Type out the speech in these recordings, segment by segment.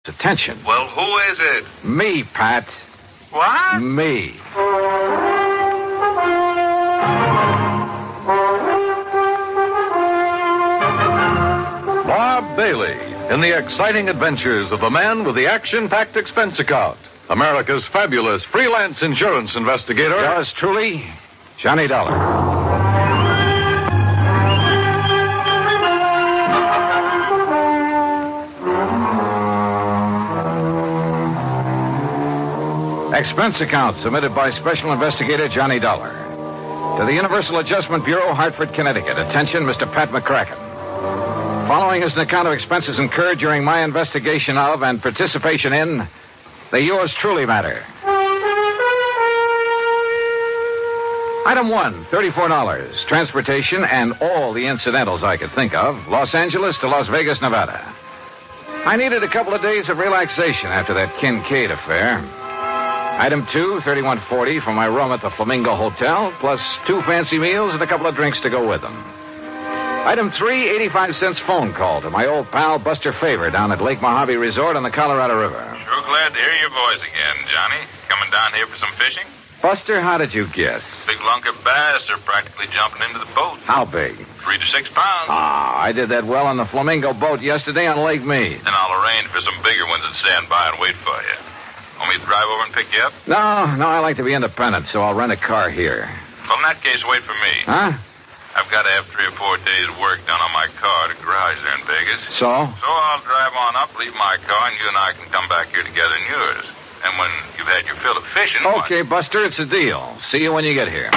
attention. Well, who is it? Me, Pat. What? Me. Bob Bailey in the exciting adventures of the man with the action-packed expense account. America's fabulous freelance insurance investigator. Yours truly, Johnny Dollar. Expense account submitted by Special Investigator Johnny Dollar. To the Universal Adjustment Bureau, Hartford, Connecticut. Attention, Mr. Pat McCracken. Following is an account of expenses incurred during my investigation of and participation in the Yours Truly matter. Item 1, $34. Transportation and all the incidentals I could think of. Los Angeles to Las Vegas, Nevada. I needed a couple of days of relaxation after that Kincaid affair. Item 2, $31.40 for my room at the Flamingo Hotel, plus 2 fancy meals and a couple of drinks to go with them. Item 3, 85 cents phone call to my old pal Buster Favor down at Lake Mojave Resort on the Colorado River. Sure glad to hear your voice again, Johnny. Coming down here for some fishing? Buster, how did you guess? Big lunker bass are practically jumping into the boat. How big? 3 to 6 pounds. I did that well on the Flamingo boat yesterday on Lake Mead. Then I'll arrange for some bigger ones that stand by and wait for you. Want me to drive over and pick you up? No, I like to be independent, so I'll rent a car here. Well, in that case, wait for me. Huh? I've got to have 3 or 4 days' work done on my car at a garage there in Vegas. So? So I'll drive on up, leave my car, and you and I can come back here together in yours. And when you've had your fill of fishing... Okay, Buster, it's a deal. See you when you get here.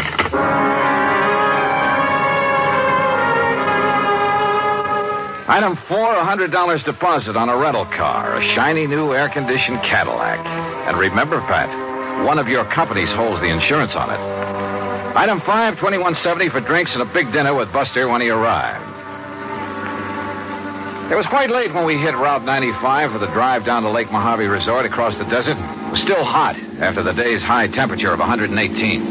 Item 4, $100 deposit on a rental car, a shiny new air-conditioned Cadillac. And remember, Pat, one of your companies holds the insurance on it. Item 5, $21.70 for drinks and a big dinner with Buster when he arrived. It was quite late when we hit Route 95 for the drive down to Lake Mojave Resort across the desert. It was still hot after the day's high temperature of 118.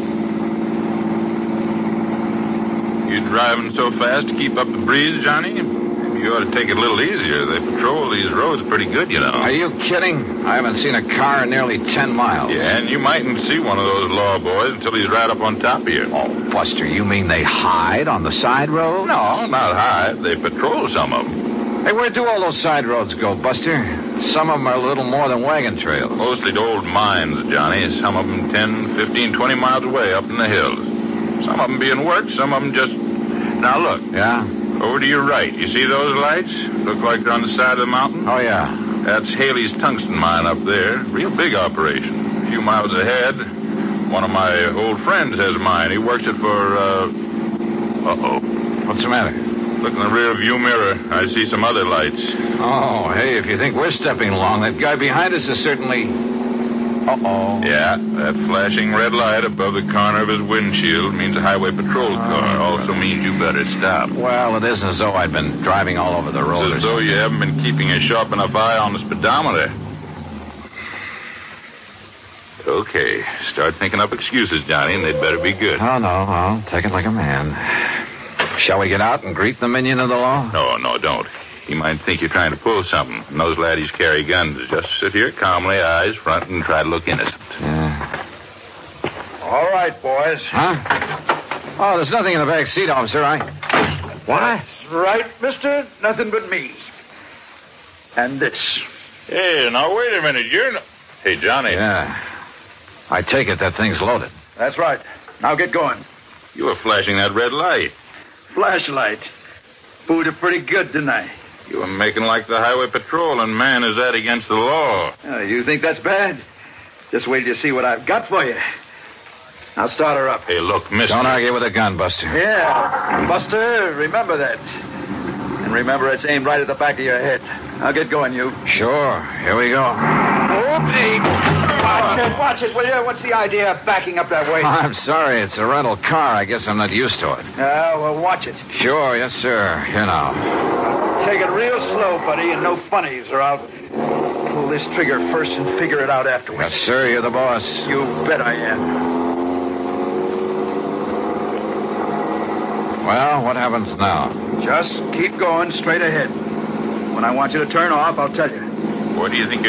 You driving so fast to keep up the breeze, Johnny? You ought to take it a little easier. They patrol these roads pretty good, you know. Are you kidding? I haven't seen a car in nearly 10 miles. Yeah, and you mightn't see one of those law boys until he's right up on top of you. Oh, Buster, you mean they hide on the side road? No, not hide. They patrol some of them. Hey, where do all those side roads go, Buster? Some of them are a little more than wagon trails. Mostly to old mines, Johnny. Some of them 10, 15, 20 miles away up in the hills. Some of them being worked, some of them just... Now, look. Yeah? Over to your right. You see those lights? Look like they're on the side of the mountain? Oh, yeah. That's Haley's tungsten mine up there. Real big operation. A few miles ahead, one of my old friends has a mine. He works it for, Uh-oh. What's the matter? Look in the rear view mirror. I see some other lights. Oh, hey, if you think we're stepping along, that guy behind us is certainly... Uh-oh. Yeah, that flashing red light above the corner of his windshield means a highway patrol car. Also means you better stop. Well, it isn't as though I've been driving all over the road. It's as though you haven't been keeping a sharp enough eye on the speedometer. Okay, start thinking up excuses, Johnny, and they'd better be good. Oh, no, I'll take it like a man. Shall we get out and greet the minion of the law? No, don't. He might think you're trying to pull something. And those laddies carry guns. Just sit here calmly, eyes front, and try to look innocent. Yeah. All right, boys. Huh? Oh, there's nothing in the back seat, officer. What? That's right, mister. Nothing but me. And this. Hey, now, wait a minute. You're not... Hey, Johnny. Yeah. I take it that thing's loaded. That's right. Now get going. You were flashing that red light. Flashlight. Fooled you pretty good, didn't I? You were making like the highway patrol, and man, is that against the law. You think that's bad? Just wait till you see what I've got for you. Now start her up. Hey, look, mister. Don't argue with a gun, Buster. Yeah. Buster, remember that. And remember it's aimed right at the back of your head. Now get going, you. Sure. Here we go. Oopsie. Watch it, will you? What's the idea of backing up that way? I'm sorry. It's a rental car. I guess I'm not used to it. Well, watch it. Sure. Yes, sir. Here now. Take it real slow, buddy, and no funnies, or I'll pull this trigger first and figure it out afterwards. Yes, sir. You're the boss. You bet I am. Well, what happens now? Just keep going straight ahead. When I want you to turn off, I'll tell you. What do you think you're